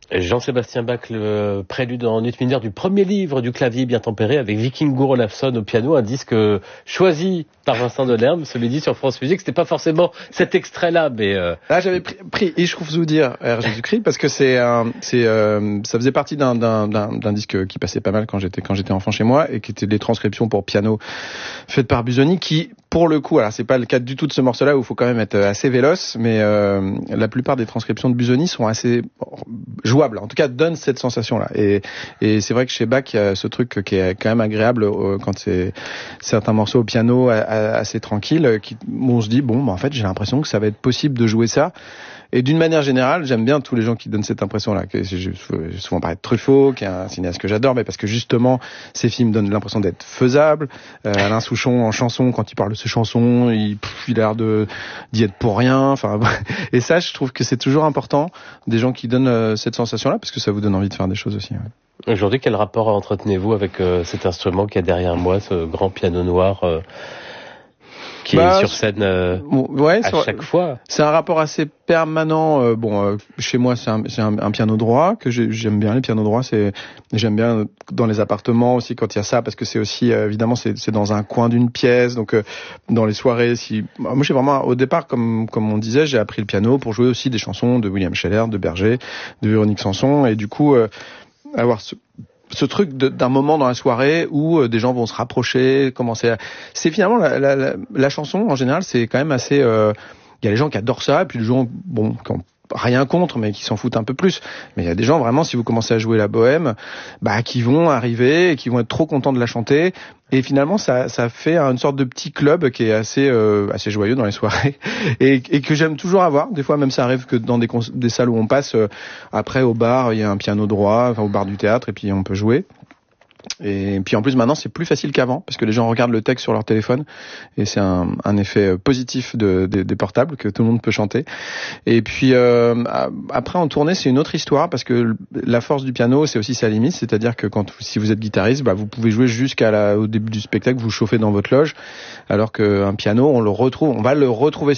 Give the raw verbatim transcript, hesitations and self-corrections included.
Jean-Sébastien Bach, le prélude en ut mineur du premier livre du clavier bien tempéré avec Vikingur Olafsson au piano, un disque choisi par Vincent Delerme, celui dit sur France Musique. C'était pas forcément cet extrait-là, mais euh... là j'avais pris, pris Ishkufzudir R Jésus-Christ parce que c'est, euh, c'est, euh, ça faisait partie d'un, d'un, d'un, d'un disque qui passait pas mal quand j'étais quand j'étais enfant chez moi et qui était des transcriptions pour piano faites par Busoni, qui pour le coup, alors c'est pas le cas du tout de ce morceau-là où il faut quand même être assez véloce, mais euh, la plupart des transcriptions de Busoni sont assez jouables, en tout cas donnent cette sensation-là. Et, et c'est vrai que chez Bach, il y a ce truc qui est quand même agréable euh, quand c'est certains morceaux au piano assez tranquilles, qui, où on se dit bon, bah, en fait, j'ai l'impression que ça va être possible de jouer ça. Et d'une manière générale, j'aime bien tous les gens qui donnent cette impression-là. Que j'ai souvent parlé de Truffaut, qui est un cinéaste que j'adore, mais parce que justement, ces films donnent l'impression d'être faisables. Euh, Alain Souchon, en chanson, quand il parle de ses chansons, il, pff, il a l'air de, d'y être pour rien. Enfin, et ça, je trouve que c'est toujours important, des gens qui donnent euh, cette sensation-là, parce que ça vous donne envie de faire des choses aussi. Ouais. Aujourd'hui, quel rapport entretenez-vous avec euh, cet instrument qui est derrière moi, ce grand piano noir euh... qui bah, est sur scène euh, ouais, à sur, chaque fois. C'est un rapport assez permanent. Euh, bon, euh, chez moi, c'est un, c'est un, un piano droit que j'aime bien. Les pianos droits, c'est j'aime bien dans les appartements aussi quand il y a ça, parce que c'est aussi euh, évidemment c'est, c'est dans un coin d'une pièce. Donc euh, dans les soirées, si moi j'ai vraiment au départ, comme comme on disait, j'ai appris le piano pour jouer aussi des chansons de William Scheller, de Berger, de Véronique Sanson, et du coup euh, avoir ce ce truc de, d'un moment dans la soirée où euh, des gens vont se rapprocher, commencer à... C'est finalement la, la, la, la chanson en général, c'est quand même assez... Il euh, y a les gens qui adorent ça, et puis les gens, bon, qui ont rien contre, mais qui s'en foutent un peu plus. Mais il y a des gens vraiment, si vous commencez à jouer la bohème, bah qui vont arriver et qui vont être trop contents de la chanter. Et finalement, ça, ça fait une sorte de petit club qui est assez, euh, assez joyeux dans les soirées et, et que j'aime toujours avoir. Des fois, même ça arrive que dans des, cons- des salles où on passe, euh, après au bar, il y a un piano droit, enfin au bar du théâtre, et puis on peut jouer. Et puis en plus maintenant c'est plus facile qu'avant parce que les gens regardent le texte sur leur téléphone et c'est un, un effet positif de, de, des portables que tout le monde peut chanter. Et puis euh, après en tournée c'est une autre histoire parce que la force du piano c'est aussi sa limite, c'est-à-dire que quand si vous êtes guitariste, bah, vous pouvez jouer jusqu'à la, au début du spectacle, vous chauffez dans votre loge, alors qu'un piano on le retrouve, on va le retrouver